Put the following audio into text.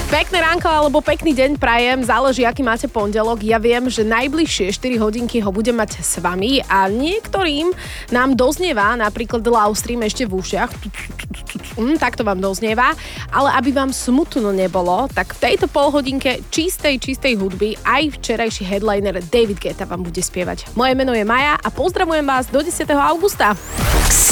Pekné ránko alebo pekný deň prajem, záleží, aký máte pondelok. Ja viem, že najbližšie 4 hodinky ho budem mať s vami a niektorým nám doznieva napríklad Love Stream ešte v ušiach. Tak to vám doznieva, ale aby vám smutno nebolo, tak v tejto polhodinke čistej hudby aj včerajší headliner David Guetta vám bude spievať. Moje meno je Maja a pozdravujem vás do 10. augusta.